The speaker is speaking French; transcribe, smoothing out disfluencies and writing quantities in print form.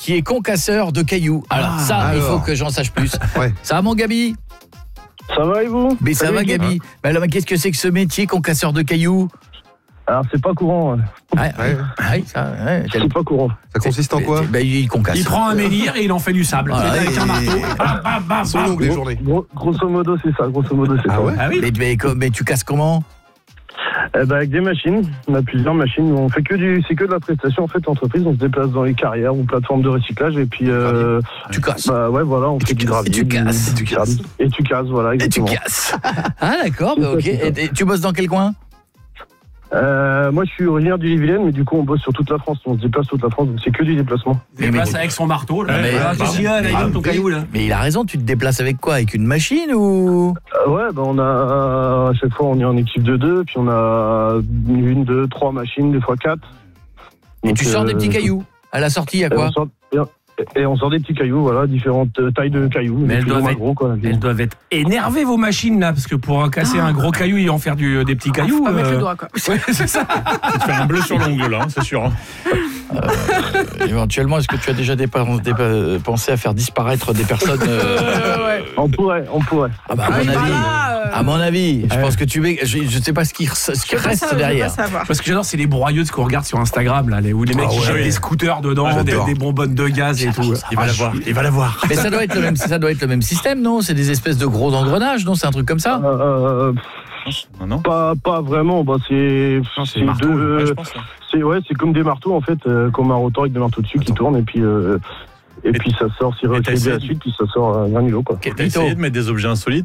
qui est concasseur de cailloux. Alors il faut que j'en sache plus. Ouais. Ça va mon Gabi? Ça va et vous? Mais ça va Gabi. Mais alors qu'est-ce que c'est que ce métier concasseur de cailloux? Alors c'est pas courant. C'est pas courant. Ça consiste en quoi? Il concasse. Il prend un menhir et il en fait du sable. Avec un marteau. Ils sont longues les journées. Grosso modo c'est ça. Ah ouais? Ah oui. Mais tu casses comment? Avec des machines, on a plusieurs machines. On fait c'est que de la prestation en fait. Entreprise, on se déplace dans les carrières ou plateformes de recyclage et puis tu casses. Bah ouais voilà, on fait du gravier. Et tu casses. Et tu casses, voilà. Exactement. Et tu casses. Ah d'accord, bah, ok. Et tu bosses dans quel coin? Moi je suis originaire du Yvelines, mais du coup on bosse sur toute la France, on se déplace toute la France, donc c'est que du déplacement. Il passe avec son marteau là. Qu'est-ce qu'il y a là, il donne ton caillou là. Mais il a raison, tu te déplaces avec quoi? Avec une machine ou? Ouais, bah on a à chaque fois on est en équipe de 2, puis on a 1, 2, 3 machines, des fois 4. Et tu sors des petits cailloux. À la sortie, il y a quoi? Et on sort des petits cailloux, voilà, différentes tailles de cailloux. Mais elles doivent être énervées vos machines là, parce que pour casser un gros caillou et en faire des petits cailloux. Faut pas mettre le doigt quoi. C'est ça. Tu te fais un bleu sur l'ongle là, c'est sûr. Éventuellement, est-ce que tu as déjà pensé à faire disparaître des personnes On pourrait. Ah bah, à mon avis, je pense que je sais pas ce qui reste derrière. Parce que j'adore, c'est les broyeuses qu'on regarde sur Instagram là, où les mecs qui jettent des scooters dedans, des bonbonnes de gaz et tout. Il va l'avoir. Mais ça doit être le même système, non? C'est des espèces de gros engrenages, non? C'est un truc comme ça? Non. Pas vraiment, bah c'est des marteaux, je pense. C'est comme des marteaux en fait, comme un rotor avec des marteaux dessus qui tournent et puis ça sort, c'est la suite, puis ça sort vers niveau quoi. T'as essayé de mettre des objets insolites